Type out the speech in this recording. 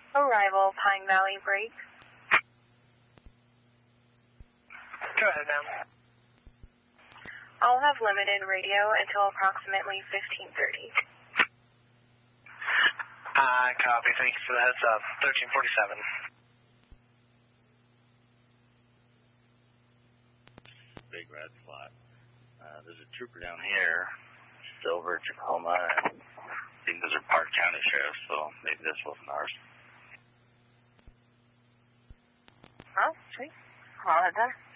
Arrival, Pine Valley break. Go ahead, ma'am. I'll have limited radio until approximately 15:30. Copy. Thank you for the heads up. 1347. Big red flag. There's a trooper down here, Silver, Tacoma, and I think those are Park County sheriffs, so maybe this wasn't ours. Oh, sweet. I'll head there.